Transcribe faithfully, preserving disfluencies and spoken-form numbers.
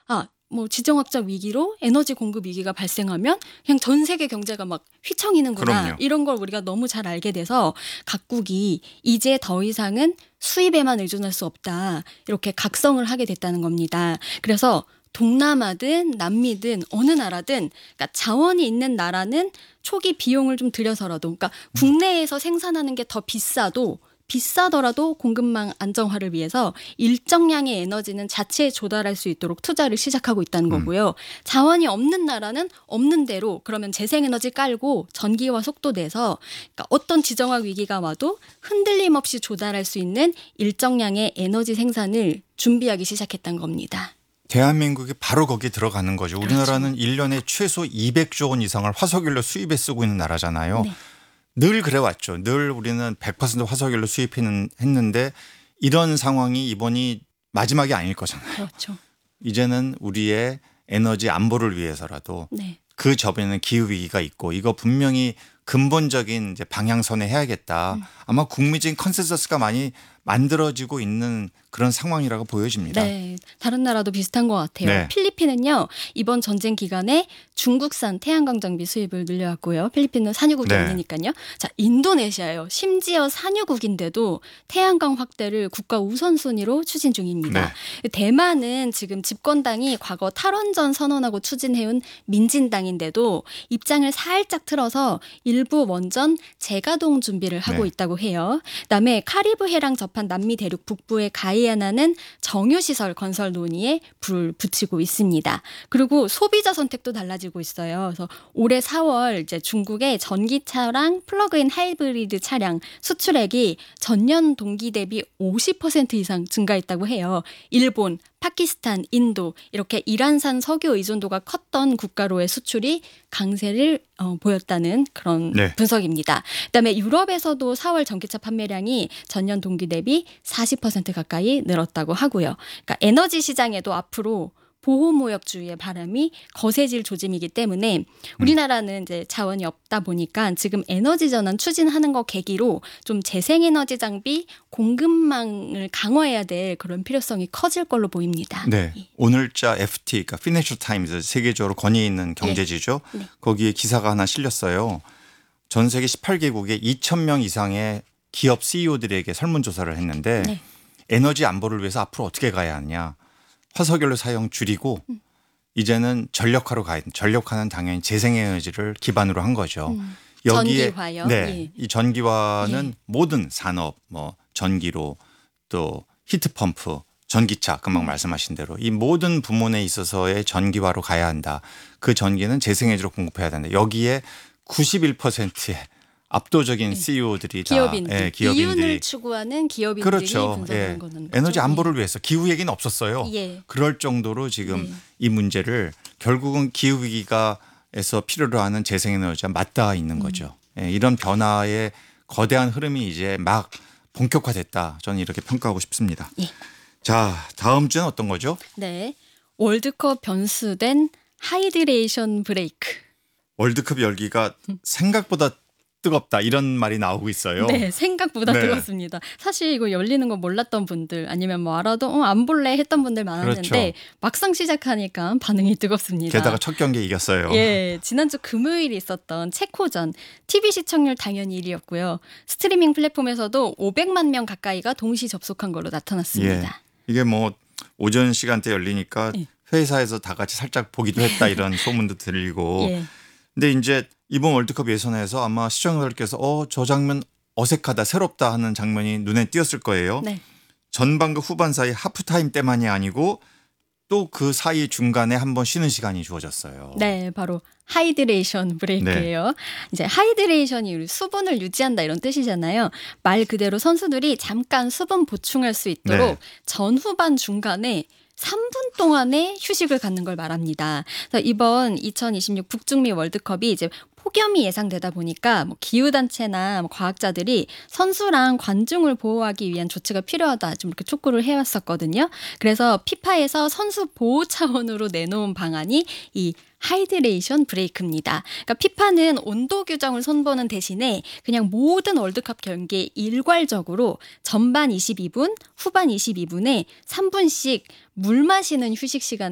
아, 뭐 지정학적 위기로 에너지 공급 위기가 발생하면 그냥 전 세계 경제가 막 휘청이는구나. 그럼요. 이런 걸 우리가 너무 잘 알게 돼서 각국이 이제 더 이상은 수입에만 의존할 수 없다. 이렇게 각성을 하게 됐다는 겁니다. 그래서 동남아든 남미든 어느 나라든 그러니까 자원이 있는 나라는 초기 비용을 좀 들여서라도 그러니까 국내에서 생산하는 게 더 비싸도 비싸더라도 공급망 안정화를 위해서 일정량의 에너지는 자체에 조달할 수 있도록 투자를 시작하고 있다는 거고요. 음. 자원이 없는 나라는 없는 대로 그러면 재생에너지 깔고 전기와 속도 내서 그러니까 어떤 지정학 위기가 와도 흔들림 없이 조달할 수 있는 일정량의 에너지 생산을 준비하기 시작했다는 겁니다. 대한민국이 바로 거기에 들어가는 거죠. 그렇죠. 우리나라는 일 년에 최소 이백조 원 이상을 화석연료 수입에 쓰고 있는 나라잖아요. 네. 늘 그래왔죠. 늘 우리는 백 퍼센트 화석연료 수입했는데 이런 상황이 이번이 마지막이 아닐 거잖아요. 그렇죠. 이제는 우리의 에너지 안보를 위해서라도 네. 그 접에는 기후위기가 있고 이거 분명히 근본적인 이제 방향선에 해야겠다. 음. 아마 국민적인 컨센서스가 많이 만들어지고 있는 그런 상황이라고 보여집니다. 네, 다른 나라도 비슷한 것 같아요. 네. 필리핀은요. 이번 전쟁 기간에 중국산 태양광 장비 수입을 늘려왔고요. 필리핀은 산유국이 네. 아니니까요. 자, 인도네시아요. 심지어 산유국인데도 태양광 확대를 국가 우선순위로 추진 중입니다. 네. 대만은 지금 집권당이 과거 탈원전 선언하고 추진해온 민진당인데도 입장을 살짝 틀어서 일부 원전 재가동 준비를 하고 네. 있다고 해요. 그다음에 카리브 해랑 접한 남미 대륙 북부의 가이아나는 정유시설 건설 논의에 불을 붙이고 있습니다. 그리고 소비자 선택도 달라지고 있어요. 그래서 올해 사월 이제 중국의 전기차랑 플러그인 하이브리드 차량 수출액이 전년 동기 대비 오십 퍼센트 이상 증가했다고 해요. 일본, 파키스탄, 인도 이렇게 이란산 석유 의존도가 컸던 국가로의 수출이 강세를 어, 보였다는 그런 네. 분석입니다. 그다음에 유럽에서도 사월 전기차 판매량이 전년 동기 대비 사십 퍼센트 가까이 늘었다고 하고요. 그러니까 에너지 시장에도 앞으로 보호무역주의의 바람이 거세질 조짐이기 때문에 우리나라는 이제 자원이 없다 보니까 지금 에너지 전환 추진하는 거 계기로 좀 재생에너지 장비 공급망을 강화해야 될 그런 필요성이 커질 걸로 보입니다. 네, 오늘자 에프티, 그러니까 피낸셜 타임즈 세계적으로 권위 있는 경제지죠. 네. 네. 거기에 기사가 하나 실렸어요. 전 세계 십팔 개국에 이천 명 이상의 기업 씨이오들에게 설문조사를 했는데 네. 에너지 안보를 위해서 앞으로 어떻게 가야 하냐. 화석연료 사용 줄이고 음. 이제는 전력화로 가야 전력화는 당연히 재생에너지를 기반으로 한 거죠. 음. 여기에 전기화요? 네, 예. 이 전기화는 예. 모든 산업, 뭐 전기로 또 히트펌프, 전기차 금방 음. 말씀하신 대로 이 모든 부문에 있어서의 전기화로 가야 한다. 그 전기는 재생에너지로 공급해야 된다. 여기에 구십일 퍼센트의 압도적인 네. 씨이오들이 기업인들, 다 예, 기업인들이 이윤을 추구하는 기업인들이 그렇죠. 분석한 예. 거는 에너지 안보를 위해서 기후 얘기는 없었어요. 예. 그럴 정도로 지금 네. 이 문제를 결국은 기후 위기가에서 필요로 하는 재생에너지와 맞닿아 있는 거죠. 음. 예. 이런 변화의 거대한 흐름이 이제 막 본격화됐다. 저는 이렇게 평가하고 싶습니다. 예. 자, 다음 주는 어떤 거죠? 네, 월드컵 변수된 하이드레이션 브레이크. 월드컵 열기가 생각보다 뜨겁다 이런 말이 나오고 있어요. 네, 생각보다 네. 뜨겁습니다. 사실 이거 열리는 거 몰랐던 분들 아니면 뭐 알아도 어, 안 볼래 했던 분들 많았는데 그렇죠. 막상 시작하니까 반응이 뜨겁습니다. 게다가 첫 경기 이겼어요. 예, 지난주 금요일에 있었던 체코전 티비 시청률 당연히 일 위였고요. 스트리밍 플랫폼에서도 오백만 명 가까이가 동시 접속한 걸로 나타났습니다. 예, 이게 뭐 오전 시간대 열리니까 예. 회사에서 다 같이 살짝 보기도 했다 이런 소문도 들리고 예. 근데 이제 이번 월드컵 예선에서 아마 시청자들께서 어, 저 장면 어색하다 새롭다 하는 장면이 눈에 띄었을 거예요. 네. 전반과 후반 사이 하프타임 때만이 아니고 또 그 사이 중간에 한번 쉬는 시간이 주어졌어요. 네, 바로 하이드레이션 브레이크예요. 네. 이제 하이드레이션이 수분을 유지한다 이런 뜻이잖아요. 말 그대로 선수들이 잠깐 수분 보충할 수 있도록 네. 전후반 중간에 삼 분 동안의 휴식을 갖는 걸 말합니다. 그래서 이번 이천이십육 북중미 월드컵이 이제 폭염이 예상되다 보니까 뭐 기후단체나 뭐 과학자들이 선수랑 관중을 보호하기 위한 조치가 필요하다 좀 이렇게 촉구를 해왔었거든요. 그래서 피파에서 선수 보호 차원으로 내놓은 방안이 이 하이드레이션 브레이크입니다. 그러니까 피파는 온도 규정을 손보는 대신에 그냥 모든 월드컵 경기에 일괄적으로 전반 이십이 분, 후반 이십이 분에 삼 분씩 물 마시는 휴식 시간